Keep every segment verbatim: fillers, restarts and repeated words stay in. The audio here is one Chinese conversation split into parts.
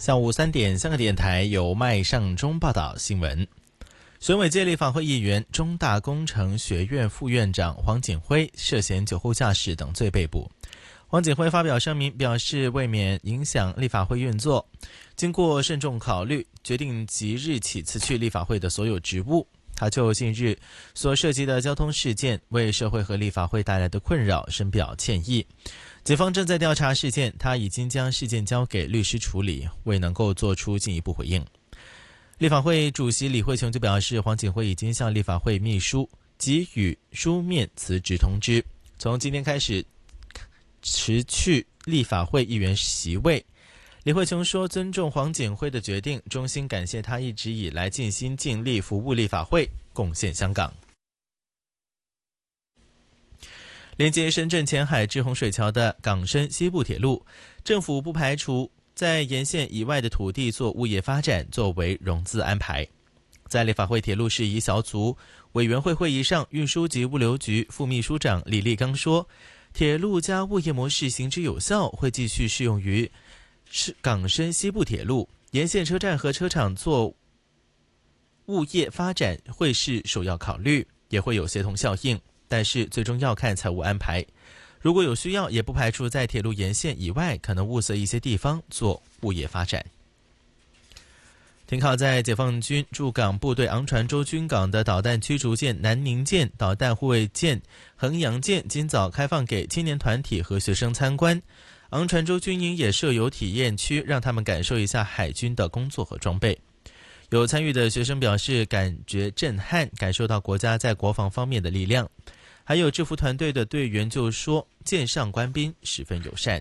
下午三点，香港电台由麦尚中报道新闻。选委界立法会议员、中大工程学院副院长黄锦辉涉嫌酒后驾驶等罪被捕。黄锦辉发表声明表示，为免影响立法会运作，经过慎重考虑，决定即日起辞去立法会的所有职务。他就近日所涉及的交通事件为社会和立法会带来的困扰深表歉意。警方正在调查事件，他已经将事件交给律师处理，未能够做出进一步回应。立法会主席李慧琼就表示，黄锦辉已经向立法会秘书给予书面辞职通知，从今天开始辞去立法会议员席位。李慧琼说，尊重黄锦辉的决定，衷心感谢他一直以来尽心尽力服务立法会，贡献香港。连接深圳前海至洪水桥的港深西部铁路，政府不排除在沿线以外的土地做物业发展作为融资安排。在立法会铁路事宜小组委员会会议上，运输及物流局副秘书长李立刚说，铁路加物业模式行之有效，会继续适用于港深西部铁路，沿线车站和车厂做物业发展会是首要考虑，也会有协同效应，但是最终要看财务安排。如果有需要，也不排除在铁路沿线以外可能物色一些地方做物业发展。停靠在解放军驻港部队昂船洲军港的导弹驱逐舰南宁舰、导弹护卫舰衡阳舰今早开放给青年团体和学生参观。昂船洲军营也设有体验区，让他们感受一下海军的工作和装备。有参与的学生表示感觉震撼，感受到国家在国防方面的力量。还有制服团队的队员就说，舰上官兵十分友善。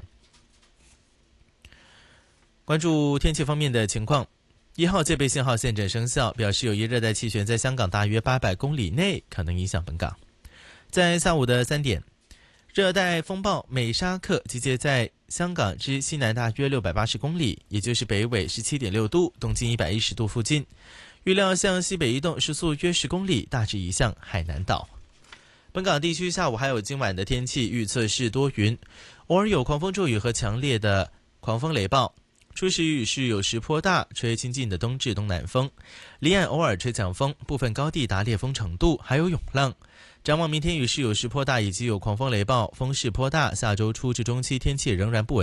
关注天气方面的情况，一号戒备信号现正生效，表示有一热带气旋在香港大约八百公里内可能影响本港。在下午的三点，热带风暴美沙克集结在香港之西南大约六百八十公里，也就是北纬 十七点六度，东经一百一十度附近，预料向西北移动，时速约十公里，大致移向海南岛。本港地区下午还有今晚的天气预测是多云，偶尔有狂风骤雨和强烈的狂风雷暴，初时雨势有时颇大，吹轻劲的东至东南风，离岸偶尔吹强风，部分高地达烈风程度，还有涌浪。展望明天雨势有时颇大，以及有狂风雷暴，风势颇大，下周初至中期天气仍然不稳